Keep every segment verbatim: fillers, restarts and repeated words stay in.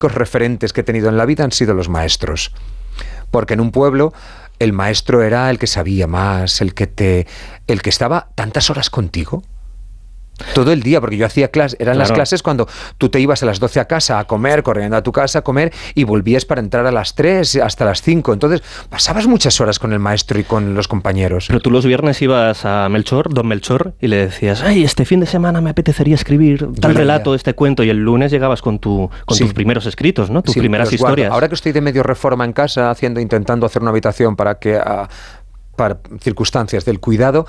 únicos referentes que he tenido en la vida han sido los maestros. Porque en un pueblo el maestro era el que sabía más, el que te, el que estaba tantas horas contigo. Todo el día, porque yo hacía clases, eran claro. las clases cuando tú te ibas a las doce a casa a comer, corriendo a tu casa a comer, y volvías para entrar a las tres hasta las cinco. Entonces pasabas muchas horas con el maestro y con los compañeros. Pero tú los viernes ibas a Melchor, don Melchor, y le decías, ay, este fin de semana me apetecería escribir tal relato, este cuento, y el lunes llegabas con, tu, con sí. tus primeros escritos, ¿no? Tus sí, primeras historias. Guardo. Ahora que estoy de medio reforma en casa, haciendo, intentando hacer una habitación para que... Uh, para circunstancias del cuidado,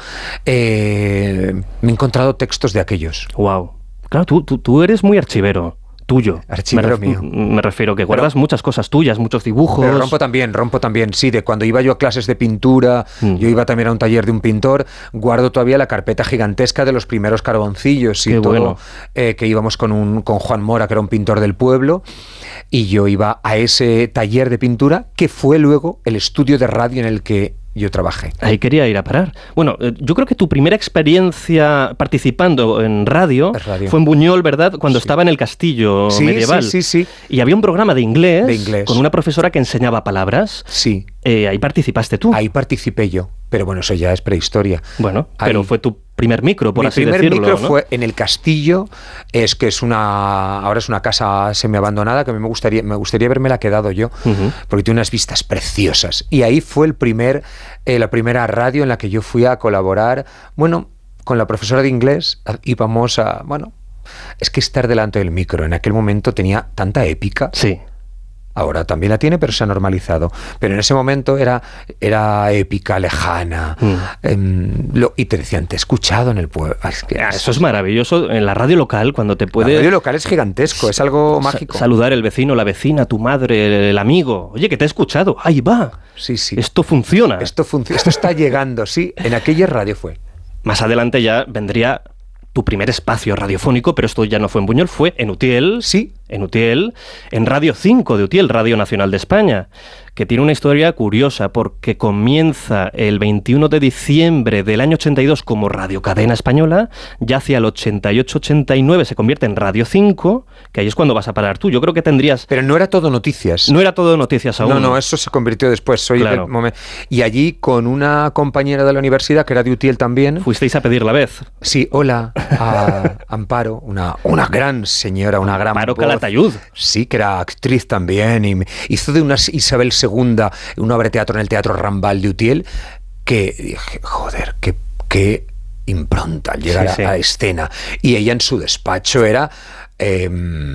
eh, me he encontrado textos de aquellos. Wow. Claro, tú, tú, tú eres muy archivero. Tuyo. Archivero me mío. Me refiero que guardas pero, muchas cosas tuyas, muchos dibujos. Pero rompo también, rompo también, sí, de cuando iba yo a clases de pintura, mm. yo iba también a un taller de un pintor, guardo todavía la carpeta gigantesca de los primeros carboncillos y Qué todo, bueno. eh, que íbamos con, un, con Juan Mora, que era un pintor del pueblo, y yo iba a ese taller de pintura, que fue luego el estudio de radio en el que yo trabajé. Ahí quería ir a parar. Bueno, yo creo que tu primera experiencia participando en radio, radio. fue en Buñol, ¿verdad? Cuando sí. estaba en el castillo sí, medieval. Sí, sí, sí. Y había un programa de inglés, de inglés. con una profesora que enseñaba palabras. Sí. Eh, ahí participaste tú. Ahí participé yo. Pero bueno, eso ya es prehistoria. Bueno, ahí, pero fue tu primer micro, por así decirlo. Mi primer micro ¿no? fue en el castillo, es que es una, ahora es una casa semiabandonada, que a mí me gustaría, me gustaría haberme quedado yo, uh-huh. porque tiene unas vistas preciosas. Y ahí fue el primer, eh, la primera radio en la que yo fui a colaborar, bueno, con la profesora de inglés, íbamos a, bueno, es que estar delante del micro en aquel momento tenía tanta épica. Sí. Ahora también la tiene, pero se ha normalizado. Pero en ese momento era, era épica, lejana. Mm. Eh, lo, y te decían, te he escuchado en el pueblo. Es que Eso es maravilloso. En la radio local, cuando te puede... La radio local es gigantesco, es algo mágico. Sa- saludar el vecino, la vecina, tu madre, el, el amigo. Oye, que te he escuchado. Ahí va. Sí, sí. Esto funciona. Esto, func- esto está llegando, sí. En aquella radio fue. Más adelante ya vendría tu primer espacio radiofónico, pero esto ya no fue en Buñol, fue en Utiel. Sí. En Utiel, en Radio cinco de Utiel, Radio Nacional de España, que tiene una historia curiosa porque comienza el veintiuno de diciembre del año ochenta y dos como radiocadena española, ya hacia el ochenta y ocho ochenta y nueve se convierte en Radio cinco, que ahí es cuando vas a parar tú. Yo creo que tendrías... Pero no era todo noticias. No era todo noticias aún. No, no, eso se convirtió después. Soy claro. el momento. Y allí, con una compañera de la universidad, que era de Utiel también... Fuisteis a pedir la vez. Sí, hola, a Amparo, una, una gran señora, una gran Amparo voz. Calatayud. Sí, que era actriz también, y hizo de una Isabel segunda una obra de teatro en el Teatro Rambal de Utiel, que dije, joder, qué, qué impronta al llegar sí, sí. A, a escena. Y ella en su despacho era eh,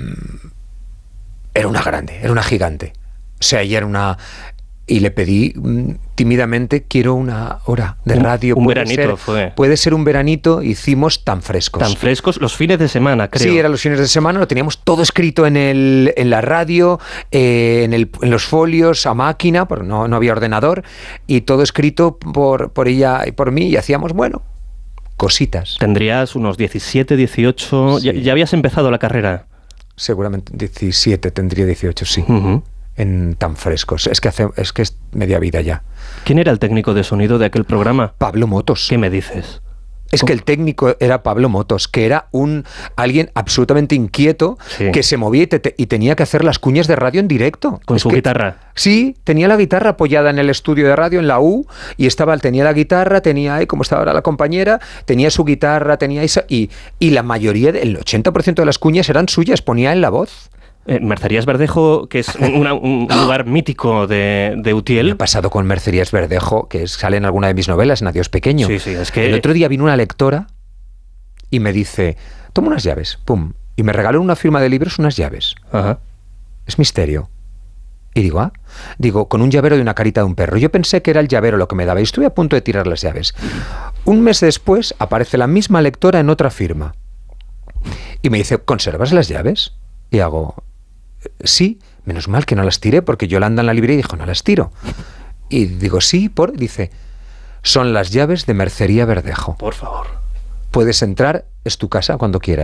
era una grande, era una gigante. O sea, ella era una... Y le pedí mm, tímidamente, quiero una hora de radio. Un, un puede veranito ser, fue. Puede ser un veranito, hicimos tan frescos. Tan frescos, los fines de semana, creo. Sí, eran los fines de semana, lo teníamos todo escrito en, el, en la radio, eh, en, el, en los folios, a máquina, porque no, no había ordenador, y todo escrito por, por ella y por mí, y hacíamos, bueno, cositas. Tendrías unos diecisiete, dieciocho, sí. ya, ya habías empezado la carrera. Seguramente diecisiete, tendría dieciocho, sí. Uh-huh. En tan frescos. Es que hace, es que es media vida ya. ¿Quién era el técnico de sonido de aquel programa? Pablo Motos. ¿Qué me dices? Es que el técnico era Pablo Motos, que era un alguien absolutamente inquieto, sí. que se movía y, te, y tenía que hacer las cuñas de radio en directo. ¿Con es su que, guitarra? Sí, tenía la guitarra apoyada en el estudio de radio, en la U, y estaba, tenía la guitarra, tenía ahí, como estaba ahora la compañera, tenía su guitarra, tenía esa, y, y la mayoría, el ochenta por ciento de las cuñas eran suyas, ponía en la voz. Eh, Mercerías Verdejo, que es una, un lugar mítico de, de Utiel. Me he pasado con Mercerías Verdejo, que sale en alguna de mis novelas, en Adiós Pequeño. Sí, sí, es que... El otro día vino una lectora y me dice, toma unas llaves, pum, y me regaló una firma de libros unas llaves. Ajá. Es misterio. Y digo, ah, digo, con un llavero de una carita de un perro. Yo pensé que era el llavero lo que me daba y estuve a punto de tirar las llaves. Un mes después aparece la misma lectora en otra firma y me dice, ¿conservas las llaves? Y hago... Sí, menos mal que no las tiré, porque Yolanda en la librería dijo, no las tiro. Y digo, sí, por... Dice, son las llaves de Mercería Verdejo. Por favor. Puedes entrar, es tu casa cuando quieras.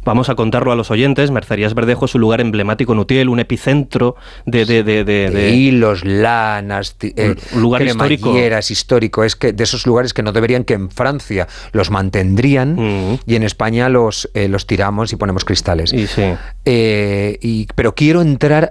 Vamos a contarlo a los oyentes. Mercerías Verdejo es un lugar emblemático en Utiel, un epicentro de... de, de, de, de, de hilos, lanas, eh, un lugar histórico. histórico. Es que de esos lugares que no deberían, que en Francia los mantendrían, uh-huh. y en España los, eh, los tiramos y ponemos cristales. Y sí. eh, y, pero quiero entrar